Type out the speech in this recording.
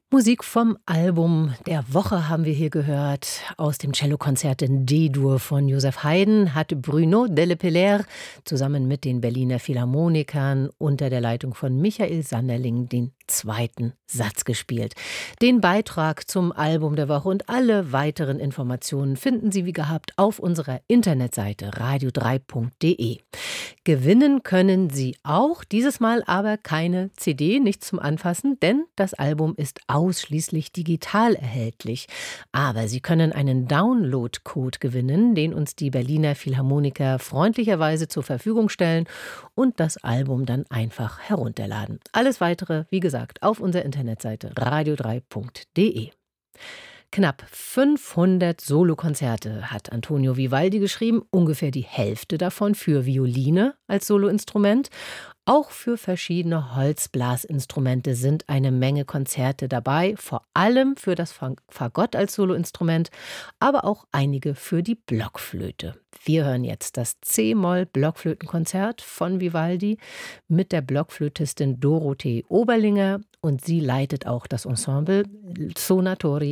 Musik vom Album der Woche haben wir hier gehört. Aus dem Cellokonzert in D-Dur von Joseph Haydn hat Bruno Delepellaire zusammen mit den Berliner Philharmonikern unter der Leitung von Michael Sanderling den zweiten Satz gespielt. Den Beitrag zum Album der Woche und alle weiteren Informationen finden Sie wie gehabt auf unserer Internetseite radio3.de. Gewinnen können Sie auch, dieses Mal aber keine CD, nicht zum Anfassen, denn das Album ist ausschließlich digital erhältlich. Aber Sie können einen Download-Code gewinnen, den uns die Berliner Philharmoniker freundlicherweise zur Verfügung stellen und das Album dann einfach herunterladen. Alles Weitere, wie gesagt, auf unserer Internetseite radio3.de. Knapp 500 Solokonzerte hat Antonio Vivaldi geschrieben, ungefähr die Hälfte davon für Violine als Soloinstrument. Auch für verschiedene Holzblasinstrumente sind eine Menge Konzerte dabei, vor allem für das Fagott als Soloinstrument, aber auch einige für die Blockflöte. Wir hören jetzt das C-Moll-Blockflötenkonzert von Vivaldi mit der Blockflötistin Dorothee Oberlinger und sie leitet auch das Ensemble Sonatori